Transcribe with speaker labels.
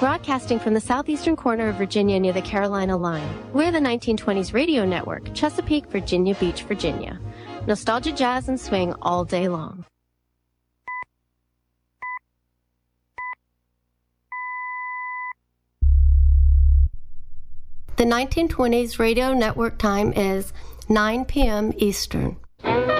Speaker 1: Broadcasting from the southeastern corner of Virginia near the Carolina line. We're the 1920s radio network, Chesapeake, Virginia Beach, Virginia. Nostalgia, jazz, and swing all day long. The 1920s radio network time is 9 p.m. Eastern.